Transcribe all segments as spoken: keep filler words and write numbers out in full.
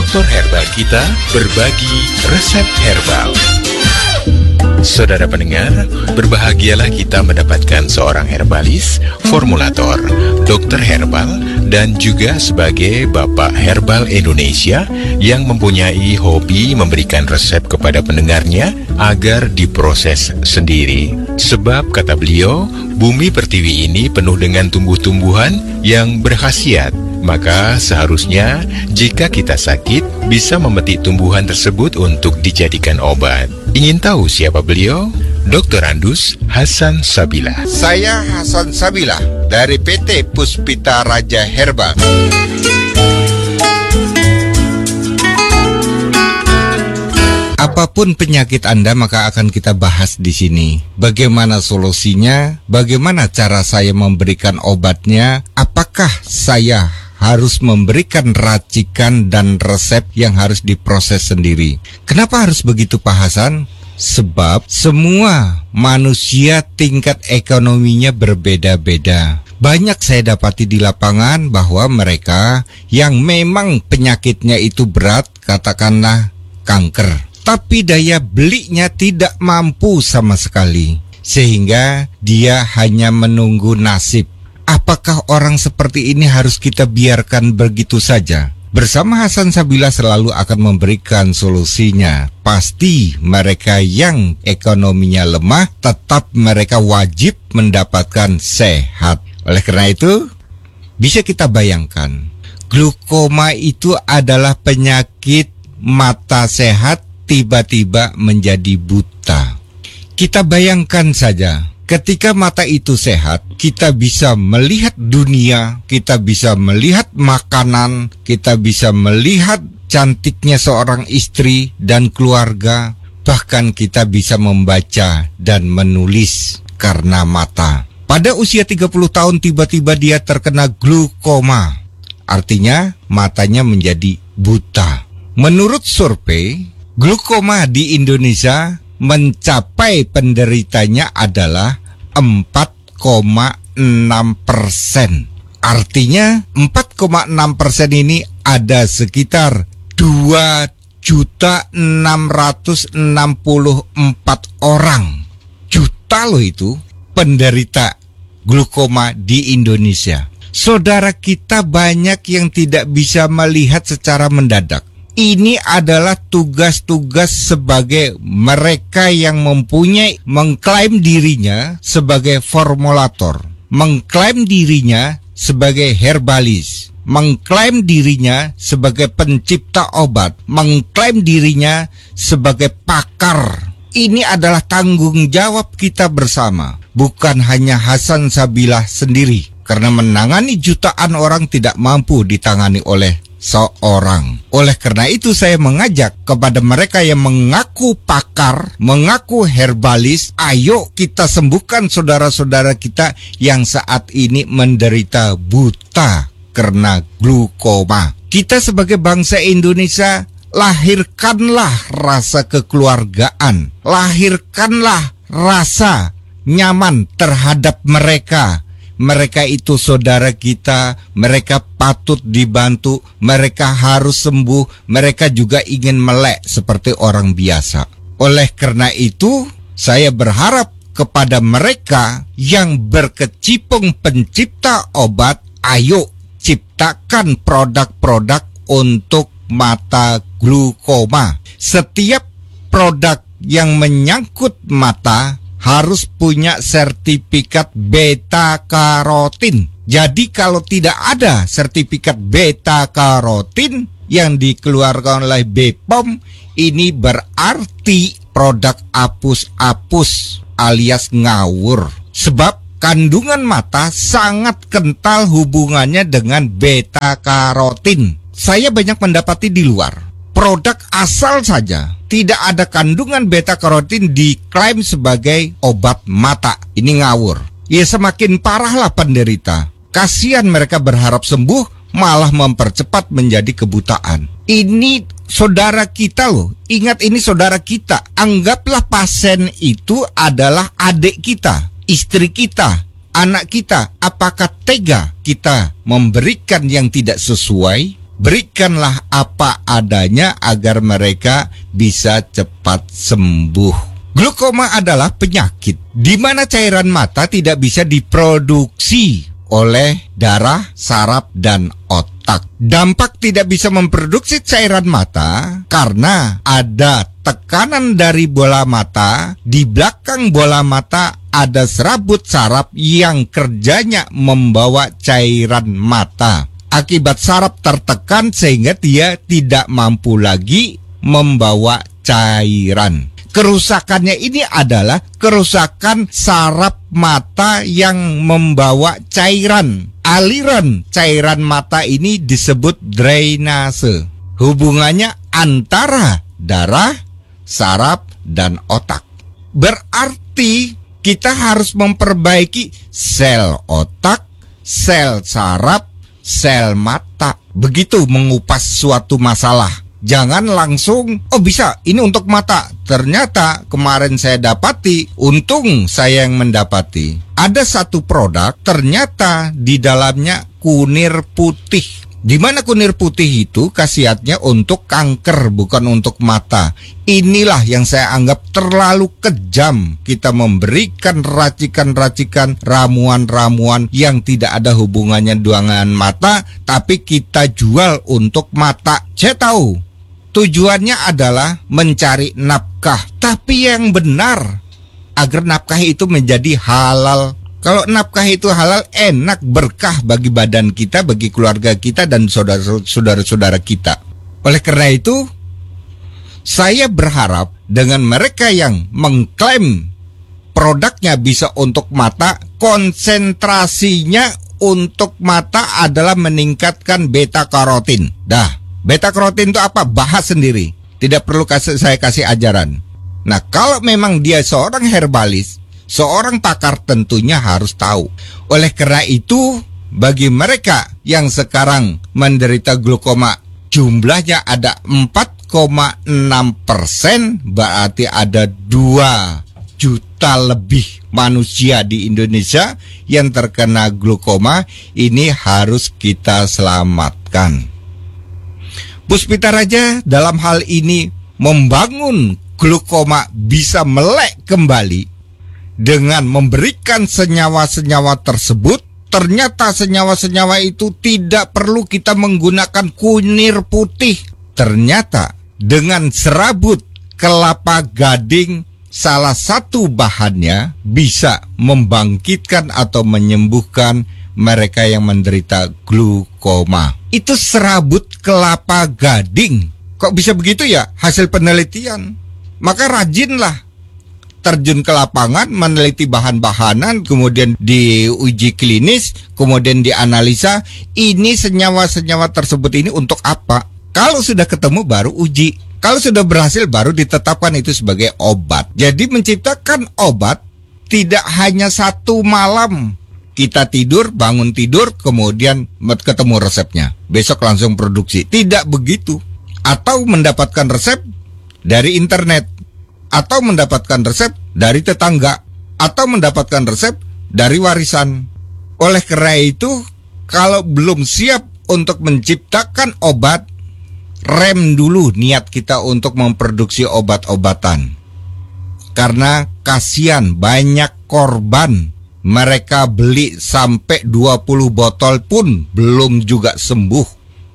Dokter herbal kita berbagi resep herbal. Saudara pendengar, berbahagialah kita mendapatkan seorang herbalis, formulator, dokter herbal, dan juga sebagai Bapak Herbal Indonesia yang mempunyai hobi memberikan resep kepada pendengarnya agar diproses sendiri. Sebab, kata beliau, bumi pertiwi ini penuh dengan tumbuh-tumbuhan yang berkhasiat. Maka seharusnya jika kita sakit bisa memetik tumbuhan tersebut untuk dijadikan obat. Ingin tahu siapa beliau? dokter Andus Hasan Sabila. Saya Hasan Sabila dari P T Puspita Raja Herbal. Apapun penyakit Anda, maka akan kita bahas di sini. Bagaimana solusinya? Bagaimana cara saya memberikan obatnya? Apakah saya harus memberikan racikan dan resep yang harus diproses sendiri? Kenapa harus begitu, Pak Hasan? Sebab semua manusia tingkat ekonominya berbeda-beda. Banyak saya dapati di lapangan bahwa mereka yang memang penyakitnya itu berat, katakanlah kanker, tapi daya belinya tidak mampu sama sekali, sehingga dia hanya menunggu nasib. Apakah orang seperti ini harus kita biarkan begitu saja? Bersama Hasan Sabila selalu akan memberikan solusinya. Pasti mereka yang ekonominya lemah, tetap mereka wajib mendapatkan sehat. Oleh karena itu, bisa kita bayangkan, glukoma itu adalah penyakit mata sehat tiba-tiba menjadi buta. Kita bayangkan saja, ketika mata itu sehat, kita bisa melihat dunia, kita bisa melihat makanan, kita bisa melihat cantiknya seorang istri dan keluarga, bahkan kita bisa membaca dan menulis karena mata. Pada usia tiga puluh tahun tiba-tiba dia terkena glukoma, artinya matanya menjadi buta. Menurut survei, glukoma di Indonesia mencapai penderitanya adalah empat koma enam persen. Artinya empat koma enam persen ini ada sekitar dua juta enam ratus enam puluh empat orang. Juta loh itu penderita glukoma di Indonesia. Saudara kita banyak yang tidak bisa melihat secara mendadak. Ini adalah tugas-tugas sebagai mereka yang mempunyai, mengklaim dirinya sebagai formulator, mengklaim dirinya sebagai herbalis, mengklaim dirinya sebagai pencipta obat, mengklaim dirinya sebagai pakar. Ini adalah tanggung jawab kita bersama, bukan hanya Hasan Sabila sendiri, karena menangani jutaan orang tidak mampu ditangani oleh seorang. Oleh karena itu saya mengajak kepada mereka yang mengaku pakar, mengaku herbalis, ayo kita sembuhkan saudara-saudara kita yang saat ini menderita buta karena glukoma. Kita sebagai bangsa Indonesia, lahirkanlah rasa kekeluargaan, lahirkanlah rasa nyaman terhadap mereka. Mereka itu saudara kita, mereka patut dibantu, mereka harus sembuh, mereka juga ingin melek seperti orang biasa. Oleh karena itu, saya berharap kepada mereka yang berkecimpung pencipta obat, ayo ciptakan produk-produk untuk mata glukoma. Setiap produk yang menyangkut mata harus punya sertifikat beta-karotin. Jadi kalau tidak ada sertifikat beta-karotin yang dikeluarkan oleh B P O M, ini berarti produk apus-apus alias ngawur. Sebab kandungan mata sangat kental hubungannya dengan beta-karotin. Saya banyak mendapati di luar, produk asal saja tidak ada kandungan beta-karotin diklaim sebagai obat mata. Ini ngawur. Ya semakin parahlah penderita. Kasihan mereka berharap sembuh, malah mempercepat menjadi kebutaan. Ini saudara kita loh. Ingat, ini saudara kita. Anggaplah pasien itu adalah adik kita, istri kita, anak kita. Apakah tega kita memberikan yang tidak sesuai? Berikanlah apa adanya agar mereka bisa cepat sembuh. Glaukoma adalah penyakit di mana cairan mata tidak bisa diproduksi oleh darah, saraf, dan otak. Dampak tidak bisa memproduksi cairan mata karena ada tekanan dari bola mata. Di belakang bola mata ada serabut saraf yang kerjanya membawa cairan mata. Akibat saraf tertekan sehingga dia tidak mampu lagi membawa cairan. Kerusakannya ini adalah kerusakan saraf mata yang membawa cairan. Aliran cairan mata ini disebut drainase. Hubungannya antara darah, saraf, dan otak. Berarti kita harus memperbaiki sel otak, sel saraf, sel mata. Begitu mengupas suatu masalah. Jangan langsung, oh bisa, ini untuk mata. Ternyata kemarin saya dapati, untung saya yang mendapati. Ada satu produk, ternyata di dalamnya kunir putih. Di mana kunir putih itu khasiatnya untuk kanker, bukan untuk mata. Inilah yang saya anggap terlalu kejam. Kita memberikan racikan-racikan, ramuan-ramuan yang tidak ada hubungannya dengan mata, tapi kita jual untuk mata. Saya tahu tujuannya adalah mencari nafkah, tapi yang benar agar nafkah itu menjadi halal. Kalau nafkah itu halal, enak, berkah bagi badan kita, bagi keluarga kita, dan saudara-saudara kita. Oleh karena itu, saya berharap dengan mereka yang mengklaim produknya bisa untuk mata, konsentrasinya untuk mata adalah meningkatkan beta karotin. Dah. Beta karotin itu apa? Bahas sendiri. Tidak perlu kasih, saya kasih ajaran. Nah, kalau memang dia seorang herbalis, seorang pakar tentunya harus tahu. Oleh karena itu, bagi mereka yang sekarang menderita glaukoma, jumlahnya ada empat koma enam persen, berarti ada dua juta lebih manusia di Indonesia yang terkena glaukoma. Ini harus kita selamatkan. Puspita Raja dalam hal ini membangun glaukoma bisa melek kembali dengan memberikan senyawa-senyawa tersebut. Ternyata senyawa-senyawa itu tidak perlu kita menggunakan kunir putih. Ternyata dengan serabut kelapa gading, salah satu bahannya bisa membangkitkan atau menyembuhkan mereka yang menderita glaukoma. Itu serabut kelapa gading. Kok bisa begitu ya? Hasil penelitian. Maka rajinlah terjun ke lapangan, meneliti bahan-bahanan, kemudian diuji klinis, kemudian dianalisa, ini senyawa-senyawa tersebut ini untuk apa? Kalau sudah ketemu baru uji. Kalau sudah berhasil baru ditetapkan itu sebagai obat. Jadi menciptakan obat tidak hanya satu malam. Kita tidur, bangun tidur, kemudian ketemu resepnya. Besok langsung produksi. Tidak begitu. Atau mendapatkan resep dari internet. Atau mendapatkan resep dari tetangga. Atau mendapatkan resep dari warisan. Oleh karena itu, kalau belum siap untuk menciptakan obat, rem dulu niat kita untuk memproduksi obat-obatan. Karena kasihan, banyak korban. Mereka beli sampai dua puluh botol pun belum juga sembuh.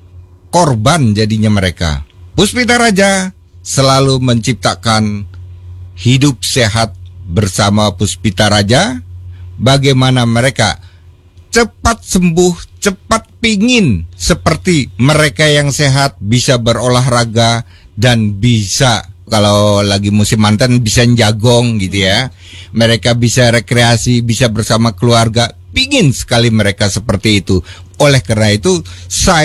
Korban jadinya mereka. Puspita Raja selalu menciptakan hidup sehat bersama Puspita Raja. Bagaimana mereka cepat sembuh, cepat pingin seperti mereka yang sehat, bisa berolahraga dan bisa, kalau lagi musim mantan bisa jagong gitu ya. Mereka bisa rekreasi, bisa bersama keluarga. Pingin sekali mereka seperti itu. Oleh karena itu, saya